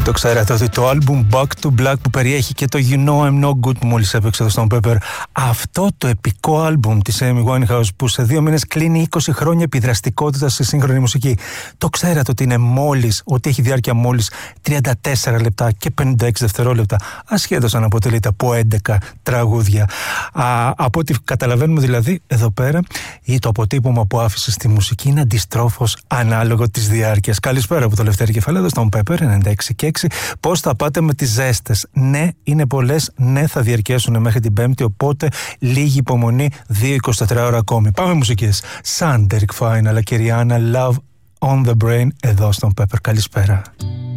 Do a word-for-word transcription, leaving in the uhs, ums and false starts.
Το ξέρατε ότι το album Back to Black που περιέχει και το You Know I'm No Good που μόλις έπαιξε εδώ στον Pepper, αυτό το επικό album της Amy Winehouse που σε δύο μήνες κλείνει είκοσι χρόνια επιδραστικότητα στη σύγχρονη μουσική, το ξέρατε ότι είναι μόλις, ότι έχει διάρκεια μόλις τριάντα τέσσερα λεπτά και πενήντα έξι δευτερόλεπτα, ασχέτως αν αποτελείται από έντεκα τραγούδια. Α, από ό,τι καταλαβαίνουμε δηλαδή εδώ πέρα, ή το αποτύπωμα που άφησε στη μουσική είναι αντιστρόφως ανάλογο της διάρκειας. Καλησπέρα από το Λευτέρη Κεφαλαίο στον Pepper ενενήντα έξι και έξι. Πώς θα πάτε με τις ζέστες? Ναι, είναι πολλές. Ναι, θα διαρκέσουν μέχρι την Πέμπτη. Οπότε λίγη υπομονή, δύο είκοσι τέσσερις ώρα ακόμη. Πάμε μουσικές. Σαν Derek Fine αλλά και Rihanna, Love on the Brain εδώ στον Pepper. Καλησπέρα.